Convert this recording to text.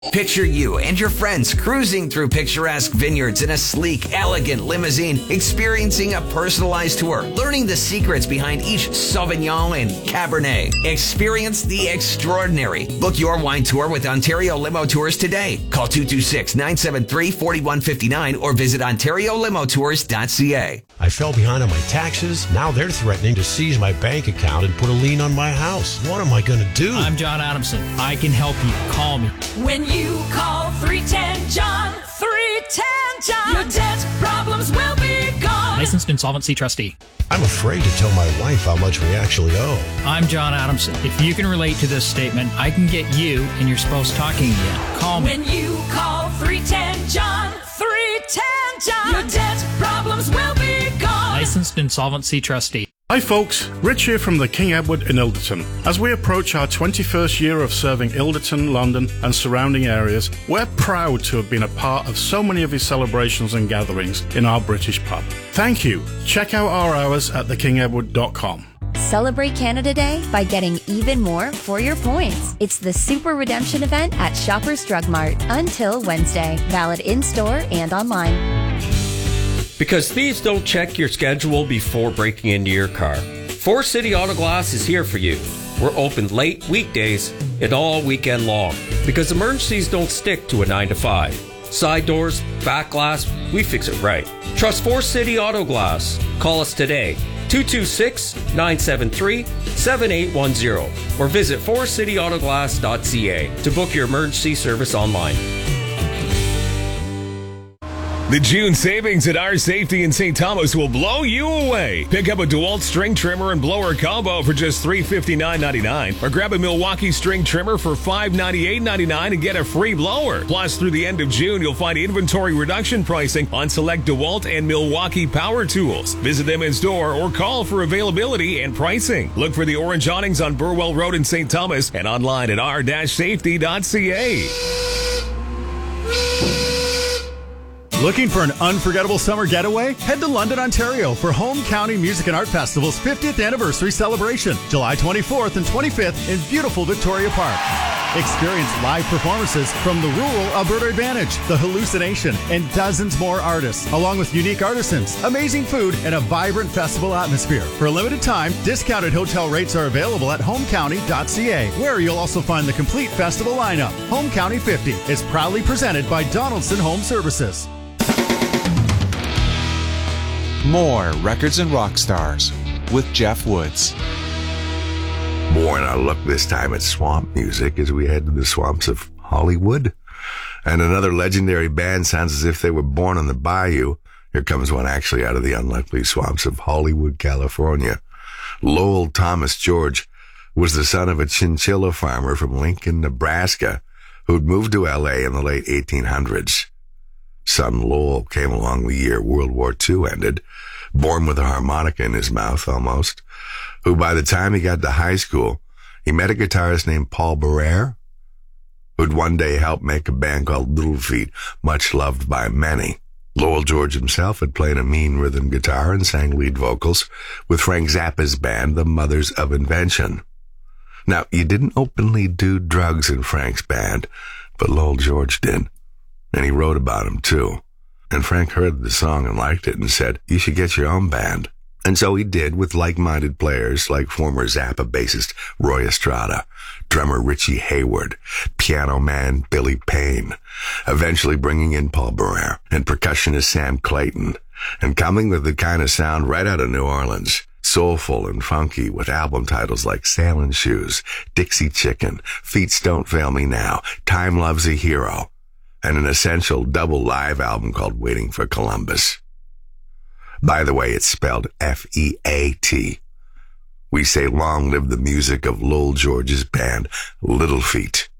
Picture you and your friends cruising through picturesque vineyards in a sleek, elegant limousine, experiencing a personalized tour, learning the secrets behind each Sauvignon and Cabernet. Experience the extraordinary. Book your wine tour with Ontario Limo Tours today. Call 226-973-4159 or visit OntarioLimoTours.ca. I fell behind on my taxes. Now they're threatening to seize my bank account and put a lien on my house. What am I going to do? I'm John Adamson. I can help you. Call me. When you call 310-JOHN, 310-JOHN, your debt problems will be gone. Licensed insolvency trustee. I'm afraid to tell my wife how much we actually owe. I'm John Adamson. If you can relate to this statement, I can get you and your spouse talking again. Call me. When you call 310-JOHN, 310-JOHN, your debt problems will be gone. Licensed insolvency trustee. Hi folks, Rich here from the King Edward in Ilderton. As we approach our 21st year of serving Ilderton, London and surrounding areas, we're proud to have been a part of so many of his celebrations and gatherings in our British pub. Thank you. Check out our hours at thekingedward.com. Celebrate Canada Day by getting even more for your points. It's the Super Redemption event at Shoppers Drug Mart until Wednesday. Valid in-store and online. Because thieves don't check your schedule before breaking into your car. Forest City Auto Glass is here for you. We're open late weekdays and all weekend long because emergencies don't stick to a 9 to 5. Side doors, back glass, we fix it right. Trust Forest City Auto Glass. Call us today, 226-973-7810 or visit forestcityautoglass.ca to book your emergency service online. The June savings at Our Safety in St. Thomas will blow you away. Pick up a DeWalt string trimmer and blower combo for just $359.99 or grab a Milwaukee string trimmer for $598.99 and get a free blower. Plus, through the end of June, you'll find inventory reduction pricing on select DeWalt and Milwaukee power tools. Visit them in store or call for availability and pricing. Look for the orange awnings on Burwell Road in St. Thomas and online at r-safety.ca. Looking for an unforgettable summer getaway? Head to London, Ontario for Home County Music and Art Festival's 50th anniversary celebration, July 24th and 25th in beautiful Victoria Park. Experience live performances from the Rural Alberta Advantage, The Hallucination, and dozens more artists, along with unique artisans, amazing food, and a vibrant festival atmosphere. For a limited time, discounted hotel rates are available at homecounty.ca, where you'll also find the complete festival lineup. Home County 50 is proudly presented by Donaldson Home Services. More Records and Rock Stars with Jeff Woods. More in our look this time at swamp music as we head to the swamps of Hollywood. And another legendary band sounds as if they were born on the bayou. Here comes one actually out of the unlikely swamps of Hollywood, California. Lowell Thomas George was the son of a chinchilla farmer from Lincoln, Nebraska, who'd moved to L.A. in the late 1800s. Son Lowell came along the year World War II ended, born with a harmonica in his mouth almost, who by the time he got to high school, he met a guitarist named Paul Barrere, who'd one day help make a band called Little Feat, much loved by many. Lowell George himself had played a mean rhythm guitar and sang lead vocals with Frank Zappa's band, the Mothers of Invention. Now, you didn't openly do drugs in Frank's band, but Lowell George did. And he wrote about him, too. And Frank heard the song and liked it and said, you should get your own band. And so he did, with like-minded players like former Zappa bassist Roy Estrada, drummer Richie Hayward, piano man Billy Payne, eventually bringing in Paul Barrere and percussionist Sam Clayton, and coming with the kind of sound right out of New Orleans, soulful and funky, with album titles like Sailin' Shoes, Dixie Chicken, Feet Don't Fail Me Now, Time Loves a Hero, and an essential double live album called Waiting for Columbus. By the way, it's spelled F-E-A-T. We say long live the music of Lowell George's band, Little Feat.